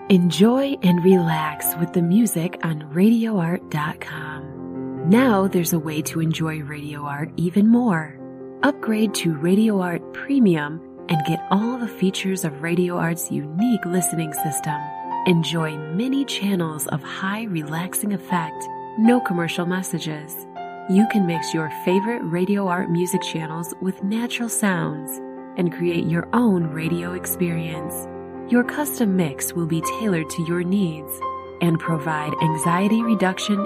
Enjoy and relax with the music on RadioArt.com. Now there's a way to enjoy Radio Art even more. Upgrade to Radio Art Premium and get all the features of Radio Art's unique listening system. Enjoy many channels of high relaxing effect, no commercial messages. You can mix your favorite Radio Art music channels with natural sounds and create your own radio experience. Your custom mix will be tailored to your needs and provide anxiety reduction